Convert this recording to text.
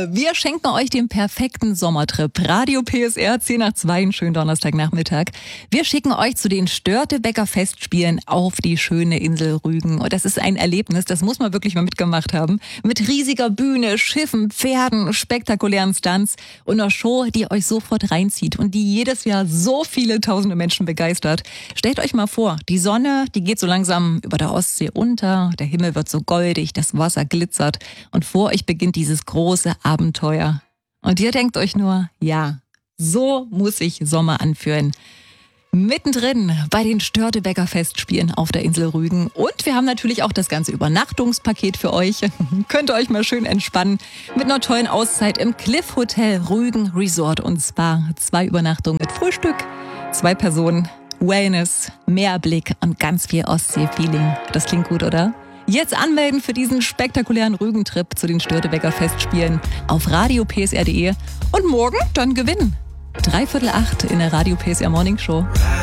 Wir schenken euch den perfekten Sommertrip. Radio PSR 10 nach 2, einen schönen Donnerstagnachmittag. Wir schicken euch zu den Störtebeker Festspielen auf die schöne Insel Rügen. Und das ist ein Erlebnis, das muss man wirklich mal mitgemacht haben. Mit riesiger Bühne, Schiffen, Pferden, spektakulären Stunts und einer Show, die euch sofort reinzieht und die jedes Jahr so viele tausende Menschen begeistert. Stellt euch mal vor, die Sonne, die geht so langsam über der Ostsee unter, der Himmel wird so goldig, das Wasser glitzert und vor euch beginnt dieses große Abenteuer. Und ihr denkt euch nur, ja, so muss sich Sommer anfühlen. Mittendrin bei den Störtebeker Festspielen auf der Insel Rügen. Und wir haben natürlich auch das ganze Übernachtungspaket für euch. Könnt ihr euch mal schön entspannen mit einer tollen Auszeit im Cliff Hotel Rügen Resort und Spa. 2 Übernachtungen mit Frühstück, 2 Personen, Wellness, Meerblick und ganz viel Ostsee-Feeling. Das klingt gut, oder? Jetzt anmelden für diesen spektakulären Rügentrip zu den Störtebeker Festspielen auf radiopsr.de und morgen dann gewinnen. 7:45 in der Radio PSR Morning Show.